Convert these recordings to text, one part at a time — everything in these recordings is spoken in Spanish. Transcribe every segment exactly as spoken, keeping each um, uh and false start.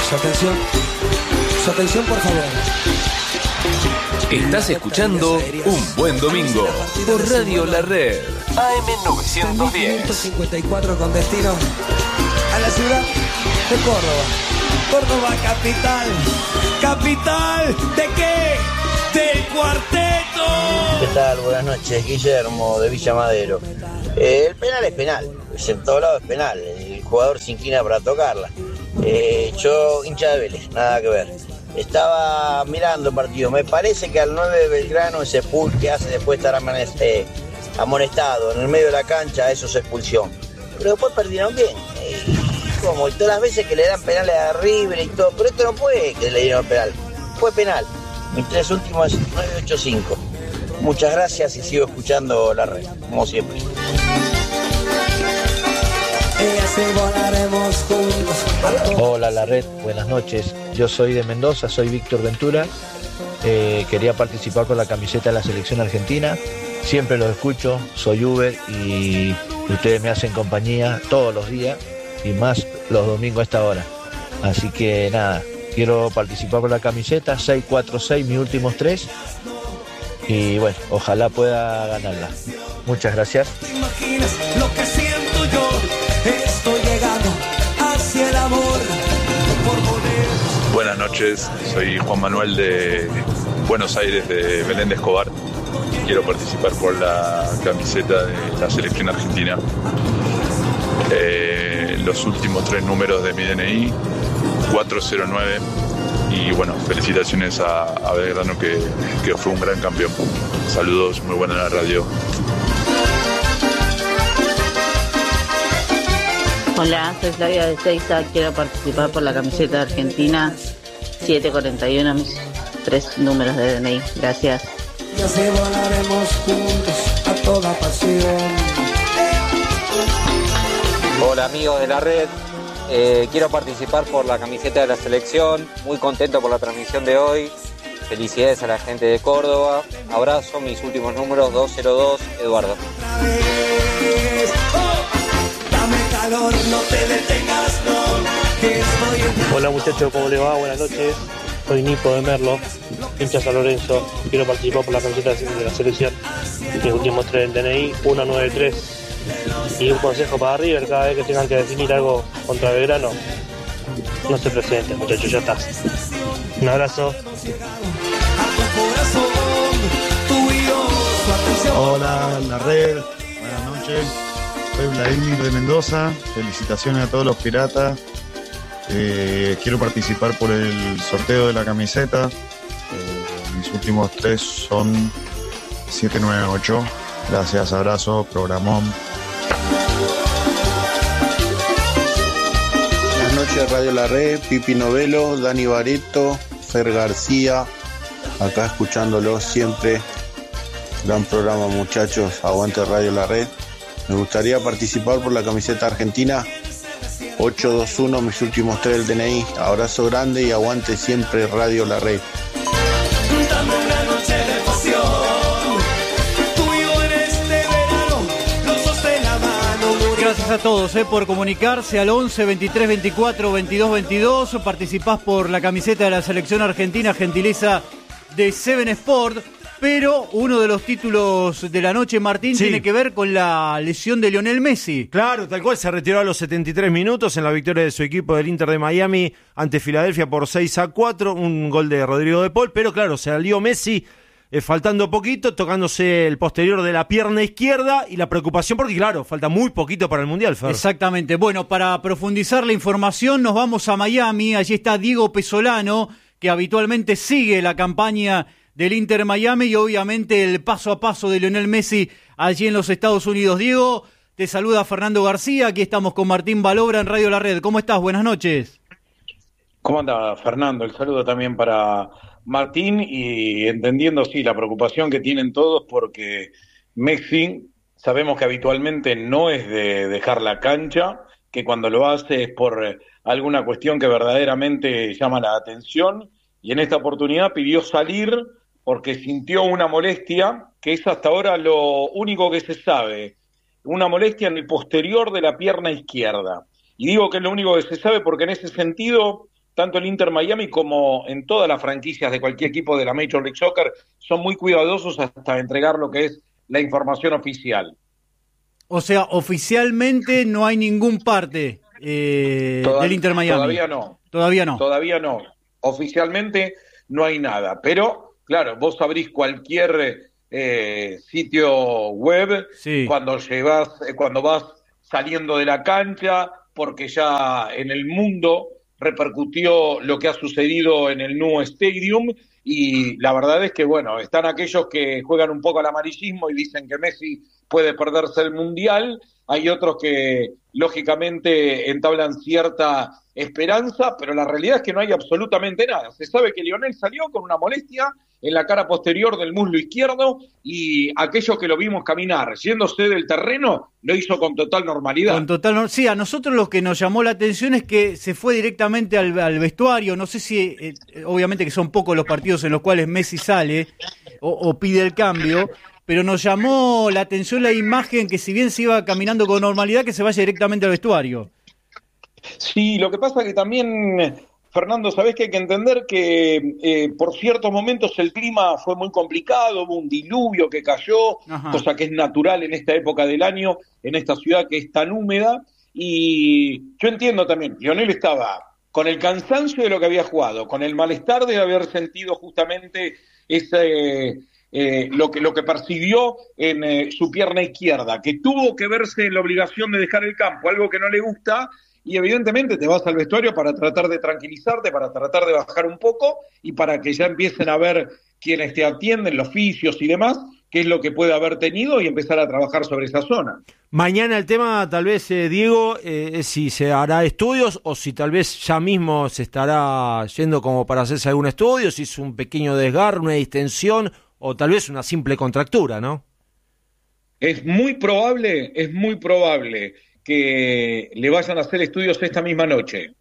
Su atención, su atención por favor. Estás escuchando Un Buen Domingo por Radio La Red A M novecientos diez. quinientos cincuenta y cuatro con destino a la ciudad de Córdoba. Córdoba capital. ¿Capital de qué? ¡Del cuarteto! ¿Qué tal? Buenas noches, Guillermo de Villa Madero. Eh, el penal es penal, en todo lado es penal. El jugador se inclina para tocarla. Eh, yo, hincha de Vélez, nada que ver. Estaba mirando el partido. Me parece que al nueve de Belgrano, ese pull que hace después de estar amanece, amonestado en el medio de la cancha, eso es expulsión. Pero después perdieron bien. Eh, como y todas las veces que le dan penales a River y todo. Pero esto no puede que le dieron penal. Fue penal. Mis tres últimos nueve ocho cinco. Muchas gracias y sigo escuchando la red, como siempre. Hola la red, buenas noches. Yo soy de Mendoza, soy Víctor Ventura. Eh, quería participar con la camiseta de la selección argentina. Siempre los escucho, soy Uber y ustedes me hacen compañía todos los días y más los domingos a esta hora. Así que nada, quiero participar con la camiseta, seis cuatro seis, mis últimos tres. Y bueno, ojalá pueda ganarla. Muchas gracias. ¿Te imaginas lo que siento yo? Estoy llegando hacia el amor por poder. Buenas noches, soy Juan Manuel de Buenos Aires, de Belén de Escobar. Quiero participar por la camiseta de la selección argentina. Eh, los últimos tres números de mi D N I, cuatro cero nueve. Y bueno, felicitaciones a, a Belgrano que, que fue un gran campeón. Saludos, muy buena la radio. Hola, soy Flavia de Seiza, quiero participar por la camiseta de Argentina, siete cuarenta y uno, mis tres números de D N I. Gracias. Y así volaremos juntos a toda pasión. Hola amigos de la red. Eh, quiero participar por la camiseta de la selección, muy contento por la transmisión de hoy. Felicidades a la gente de Córdoba. Abrazo, mis últimos números, dos cero dos, Eduardo. Hola muchachos, ¿cómo les va? Buenas noches. Soy Nico de Merlo, hincha San Lorenzo. Quiero participar por la camiseta de la selección. Mis últimos tres del D N I, uno nueve tres. Y un consejo para River, cada vez que tengan que definir algo contra Belgrano, no se presenten, muchachos, ya está. Un abrazo. Hola, la red, buenas noches. Soy Vladimir de Mendoza, felicitaciones a todos los piratas. Eh, quiero participar por el sorteo de la camiseta. Eh, mis últimos tres son siete nueve ocho. Gracias, abrazo, programón. Buenas noches, Radio La Red, Pipi Novelo, Dani Bareto, Fer García, acá escuchándolo siempre. Gran programa, muchachos, aguante Radio La Red. Me gustaría participar por la camiseta argentina, ocho dos uno, mis últimos tres del D N I. Abrazo grande y aguante siempre Radio La Red. Gracias a todos eh, por comunicarse al once veintitrés veinticuatro veintidós veintidós. Participás por la camiseta de la selección argentina, gentileza de Seven Sport. Pero uno de los títulos de la noche, Martín, sí, tiene que ver con la lesión de Lionel Messi. Claro, tal cual, se retiró a los setenta y tres minutos en la victoria de su equipo del Inter de Miami ante Filadelfia por seis a cuatro, un gol de Rodrigo de Paul, pero claro, salió Messi eh, faltando poquito, tocándose el posterior de la pierna izquierda, y la preocupación porque claro, falta muy poquito para el Mundial, Fer. Exactamente. Bueno, para profundizar la información nos vamos a Miami. Allí está Diego Pesolano, que habitualmente sigue la campaña del Inter Miami y obviamente el paso a paso de Lionel Messi allí en los Estados Unidos. Diego, te saluda Fernando García, aquí estamos con Martín Balobra en Radio La Red. ¿Cómo estás? Buenas noches. ¿Cómo anda, Fernando? El saludo también para Martín y entendiendo, sí, la preocupación que tienen todos porque Messi, sabemos que habitualmente no es de dejar la cancha, que cuando lo hace es por alguna cuestión que verdaderamente llama la atención, y en esta oportunidad pidió salir porque sintió una molestia, que es hasta ahora lo único que se sabe, una molestia en el posterior de la pierna izquierda. Y digo que es lo único que se sabe porque en ese sentido tanto el Inter Miami como en todas las franquicias de cualquier equipo de la Major League Soccer, son muy cuidadosos hasta entregar lo que es la información oficial. O sea, oficialmente no hay ningún parte eh, Todav- del Inter Miami. Todavía no. Todavía no. Todavía no. Oficialmente no hay nada. Pero, claro, vos abrís cualquier eh, sitio web Sí. cuando llevas, eh, cuando vas saliendo de la cancha, porque ya en el mundo repercutió lo que ha sucedido en el Nou Stadium, y la verdad es que, bueno, están aquellos que juegan un poco al amarillismo y dicen que Messi puede perderse el Mundial, hay otros que lógicamente entablan cierta esperanza, pero la realidad es que no hay absolutamente nada. Se sabe que Lionel salió con una molestia en la cara posterior del muslo izquierdo, y aquellos que lo vimos caminar yéndose del terreno lo hizo con total normalidad. Con total, no- sí, a nosotros lo que nos llamó la atención es que se fue directamente al, al vestuario. No sé si, eh, obviamente que son pocos los partidos en los cuales Messi sale o, o pide el cambio, pero nos llamó la atención la imagen que, si bien se iba caminando con normalidad, que se vaya directamente al vestuario. Sí, lo que pasa que también, Fernando, sabés que hay que entender que eh, por ciertos momentos el clima fue muy complicado, hubo un diluvio que cayó, Ajá. cosa que es natural en esta época del año, en esta ciudad que es tan húmeda, y yo entiendo también, Lionel estaba con el cansancio de lo que había jugado, con el malestar de haber sentido justamente ese... Eh, lo que lo que percibió en eh, su pierna izquierda, que tuvo que verse en la obligación de dejar el campo, algo que no le gusta, y evidentemente te vas al vestuario para tratar de tranquilizarte, para tratar de bajar un poco, y para que ya empiecen a ver quienes te atienden, los fisios y demás, qué es lo que puede haber tenido, y empezar a trabajar sobre esa zona. Mañana el tema, tal vez, eh, Diego, eh, es si se hará estudios o si tal vez ya mismo se estará yendo como para hacerse algún estudio, si es un pequeño desgarro, una distensión o tal vez una simple contractura, ¿no? Es muy probable, es muy probable que le vayan a hacer estudios esta misma noche,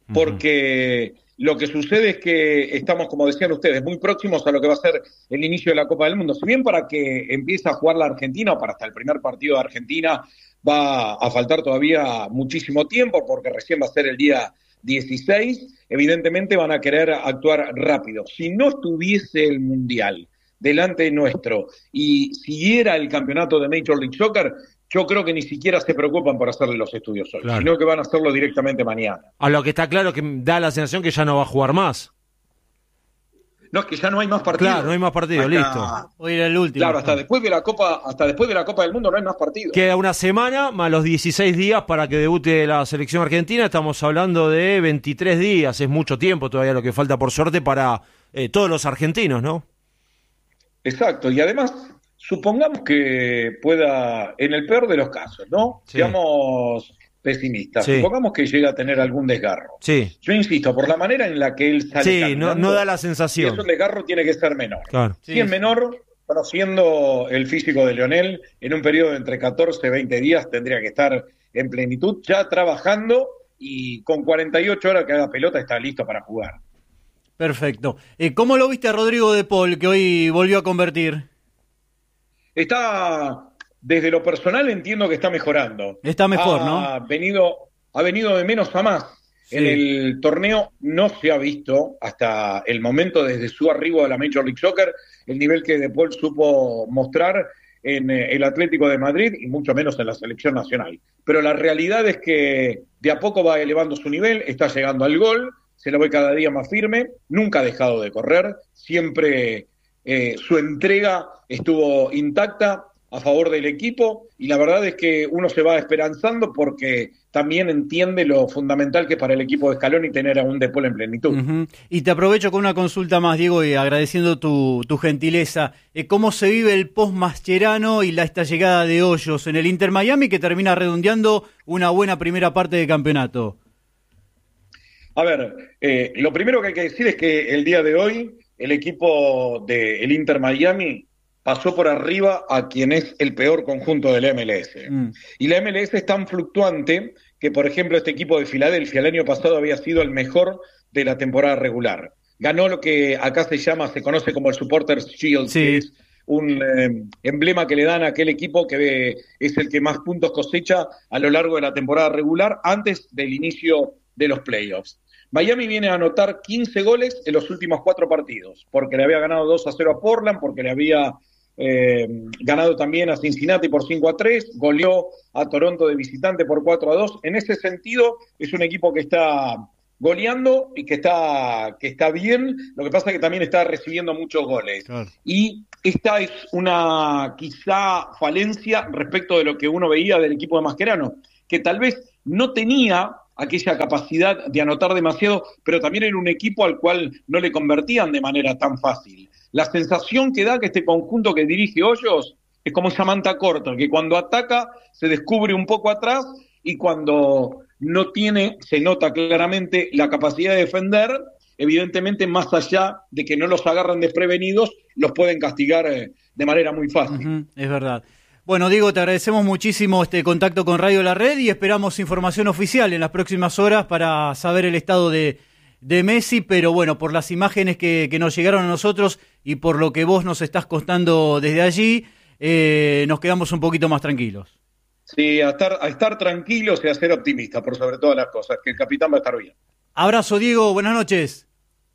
porque lo que sucede es que estamos, como decían ustedes, muy próximos a lo que va a ser el inicio de la Copa del Mundo. Si bien para que empiece a jugar la Argentina, o para hasta el primer partido de Argentina, va a faltar todavía muchísimo tiempo, porque recién va a ser el día dieciséis, evidentemente van a querer actuar rápido. Si no estuviese el Mundial delante nuestro y siguiera el campeonato de Major League Soccer, yo creo que ni siquiera se preocupan por hacerle los estudios hoy, Claro. sino que van a hacerlo directamente mañana. A lo que está claro que da la sensación que ya no va a jugar más. No, es que ya no hay más partidos. Claro, no hay más partidos, Hasta- listo. Hoy era el último. Claro, hasta después de la Copa, hasta después de la Copa del Mundo no hay más partidos. Queda una semana más los dieciséis días para que debute la selección argentina. Estamos hablando de veintitrés días. Es mucho tiempo todavía lo que falta, por suerte, para eh, todos los argentinos, ¿no? Exacto, y además, supongamos que pueda, en el peor de los casos, ¿no? Sí. Seamos pesimistas, Sí. supongamos que llega a tener algún desgarro. Sí, Yo insisto, por la manera en la que él sale sí, no, caminando, no da la si sensación. es un desgarro tiene que ser menor. Claro. Si es menor, conociendo el físico de Lionel, en un periodo de entre catorce y veinte días tendría que estar en plenitud, ya trabajando, y con cuarenta y ocho horas que haga pelota está listo para jugar. Perfecto. Eh, ¿Cómo lo viste a Rodrigo de Paul, que hoy volvió a convertir? Está, desde lo personal entiendo que está mejorando. Está mejor, ha Venido, ha venido de menos a más. Sí. En el torneo no se ha visto hasta el momento, desde su arribo a la Major League Soccer, el nivel que De Paul supo mostrar en eh, el Atlético de Madrid y mucho menos en la selección nacional. Pero la realidad es que de a poco va elevando su nivel, está llegando al gol, se lo ve cada día más firme, nunca ha dejado de correr, siempre eh, su entrega estuvo intacta a favor del equipo, y la verdad es que uno se va esperanzando porque también entiende lo fundamental que es para el equipo de Scaloni tener a un De Paul en plenitud. Ujú. Y te aprovecho con una consulta más, Diego, y agradeciendo tu, tu gentileza. Eh, ¿Cómo se vive el post-Mascherano y la, esta llegada de Hoyos en el Inter Miami, que termina redondeando una buena primera parte de campeonato? A ver, eh, lo primero que hay que decir es que el día de hoy el equipo del Inter Miami pasó por arriba a quien es el peor conjunto de la M L S. Mm. Y la M L S es tan fluctuante que, por ejemplo, este equipo de Filadelfia el año pasado había sido el mejor de la temporada regular. Ganó lo que acá se llama, se conoce como el Supporters Shield, Sí. que es un eh, emblema que le dan a aquel equipo que eh, es el que más puntos cosecha a lo largo de la temporada regular antes del inicio de los playoffs. Miami viene a anotar quince goles en los últimos cuatro partidos, porque le había ganado dos a cero a Portland, porque le había eh, ganado también a Cincinnati por cinco a tres, goleó a Toronto de visitante por cuatro a dos. En ese sentido, es un equipo que está goleando y que está, que está bien, lo que pasa es que también está recibiendo muchos goles. Claro. Y esta es una quizá falencia respecto de lo que uno veía del equipo de Mascherano, que tal vez no tenía aquella capacidad de anotar demasiado, pero también era un equipo al cual no le convertían de manera tan fácil. La sensación que da que este conjunto que dirige Hoyos es como Samantha Corta, que cuando ataca se descubre un poco atrás y cuando no tiene, se nota claramente la capacidad de defender, evidentemente más allá de que no los agarran desprevenidos, los pueden castigar eh, de manera muy fácil. Uh-huh, es verdad. Bueno, Diego, te agradecemos muchísimo este contacto con Radio La Red y esperamos información oficial en las próximas horas para saber el estado de, de Messi, pero bueno, por las imágenes que, que nos llegaron a nosotros y por lo que vos nos estás contando desde allí, eh, nos quedamos un poquito más tranquilos. Sí, a estar, a estar tranquilos y a ser optimistas por sobre todas las cosas, que el capitán va a estar bien. Abrazo, Diego, buenas noches.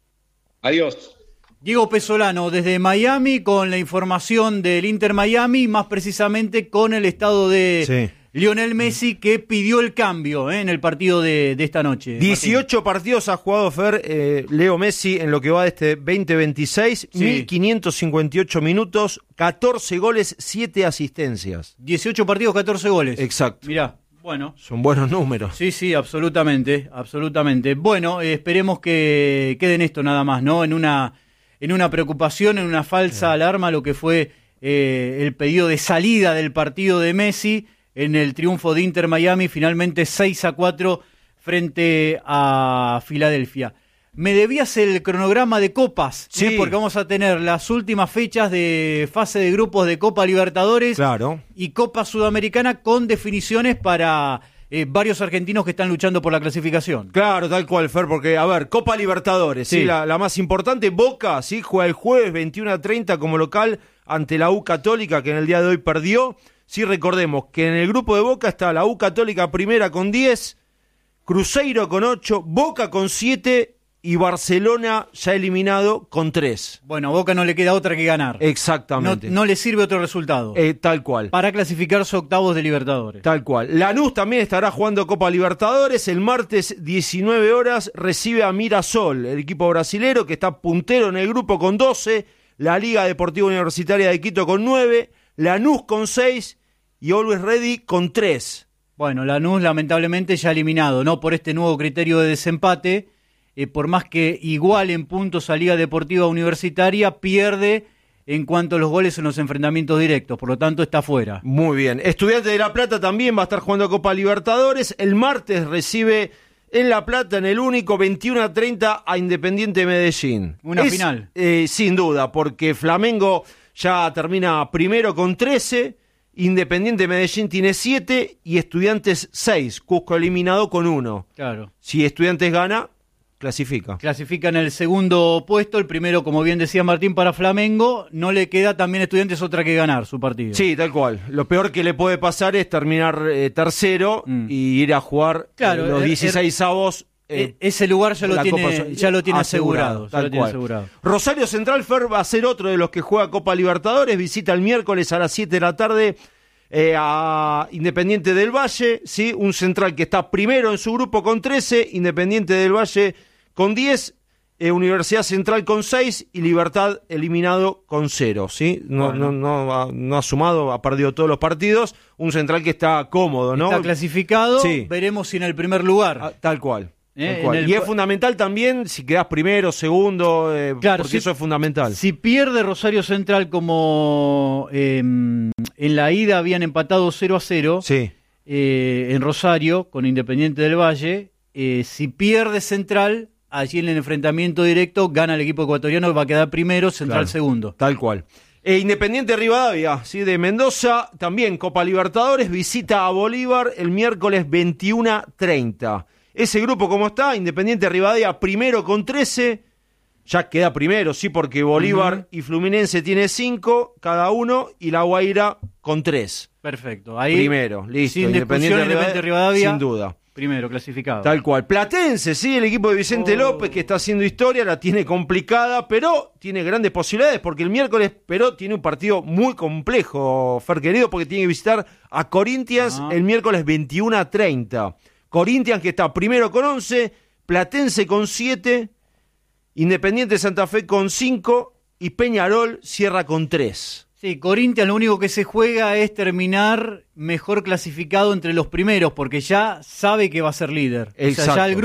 Adiós. Diego Pesolano desde Miami con la información del Inter Miami, más precisamente con el estado de sí. Lionel Messi, que pidió el cambio eh, en el partido de, de esta noche. dieciocho Martín. Partidos ha jugado Fer, eh, Leo Messi en lo que va de este veinte veintiséis, sí. mil quinientos cincuenta y ocho minutos, catorce goles, siete asistencias. dieciocho partidos, catorce goles. Exacto. Mirá. Bueno, son buenos números. Sí, sí, absolutamente, absolutamente. Bueno, eh, esperemos que quede en esto nada más, ¿no? En una, en una preocupación, en una falsa sí. alarma, lo que fue eh, el pedido de salida del partido de Messi en el triunfo de Inter Miami, finalmente seis a cuatro frente a Filadelfia. Me debías el cronograma de copas, sí, ¿eh? Porque vamos a tener las últimas fechas de fase de grupos de Copa Libertadores claro. y Copa Sudamericana con definiciones para eh, varios argentinos que están luchando por la clasificación. Claro, tal cual, Fer, porque, a ver, Copa Libertadores, sí, ¿sí? La, la más importante, Boca, sí, juega el jueves veintiuno a treinta como local ante la U Católica, que en el día de hoy perdió. Sí, recordemos que en el grupo de Boca está la U Católica primera con diez, Cruzeiro con ocho, Boca con siete y Barcelona ya eliminado con tres. Bueno, a Boca no le queda otra que ganar. Exactamente. No, no le sirve otro resultado. Eh, tal cual. Para clasificarse octavos de Libertadores. Tal cual. Lanús también estará jugando Copa Libertadores. El martes, diecinueve horas, recibe a Mirasol, el equipo brasilero que está puntero en el grupo con doce, la Liga Deportiva Universitaria de Quito con nueve, Lanús con seis y Always Ready con tres. Bueno, Lanús lamentablemente ya eliminado, ¿no? Por este nuevo criterio de desempate. Eh, por más que igual en puntos a Liga Deportiva Universitaria, pierde en cuanto a los goles en los enfrentamientos directos, por lo tanto está fuera. Muy bien. Estudiantes de La Plata también va a estar jugando Copa Libertadores. El martes recibe en La Plata, en el único, veintiuno a treinta a Independiente Medellín. Una es, final. Eh, sin duda, porque Flamengo ya termina primero con trece, Independiente Medellín tiene siete y Estudiantes seis, Cusco eliminado con uno. Claro. Si Estudiantes gana, clasifica. Clasifica en el segundo puesto, el primero, como bien decía Martín, para Flamengo. No le queda también a Estudiantes otra que ganar su partido. Sí, tal cual. Lo peor que le puede pasar es terminar eh, tercero mm. y ir a jugar claro, eh, los dieciseisavos. Eh, ese lugar ya lo tiene, Copa, ya lo tiene asegurado. asegurado, tal lo tiene cual. asegurado. Rosario Central, Fer, va a ser otro de los que juega Copa Libertadores. Visita el miércoles a las siete de la tarde eh, a Independiente del Valle. ¿Sí? Un Central que está primero en su grupo con trece, Independiente del Valle con diez, eh, Universidad Central con seis y Libertad eliminado con cero. ¿Sí? No, bueno. no, no, ha, no ha sumado, ha perdido todos los partidos. Un Central que está cómodo, ¿no? Está clasificado, sí. Veremos si en el primer lugar. Ah, tal cual. Eh, el... Y es fundamental también si quedás primero, segundo, eh, claro, porque si, eso es fundamental. Si pierde Rosario Central como eh, en la ida habían empatado cero a cero sí. eh, en Rosario con Independiente del Valle, eh, si pierde Central, allí en el enfrentamiento directo gana el equipo ecuatoriano, va a quedar primero, Central claro, segundo. Tal cual. E Independiente Rivadavia, ¿sí? De Mendoza, también Copa Libertadores, visita a Bolívar el miércoles veintiuno a treinta. Ese grupo, ¿cómo está? Independiente Rivadavia primero con trece, ya queda primero, sí, porque Bolívar uh-huh. y Fluminense tiene cinco cada uno y La Guaira con tres. Perfecto. Ahí, primero, listo. Sin Independiente Rivadavia, Rivadavia, sin duda. primero clasificado. Tal cual. Platense, sí, el equipo de Vicente Oh. López, que está haciendo historia, la tiene complicada, pero tiene grandes posibilidades, porque el miércoles, pero tiene un partido muy complejo, Fer querido, porque tiene que visitar a Corinthians Ah. el miércoles veintiuno a treinta. Corinthians, que está primero con once, Platense con siete, Independiente Santa Fe con cinco y Peñarol cierra con tres. Sí, Corinthians lo único que se juega es terminar mejor clasificado entre los primeros, porque ya sabe que va a ser líder. O sea, Exacto. ya el grupo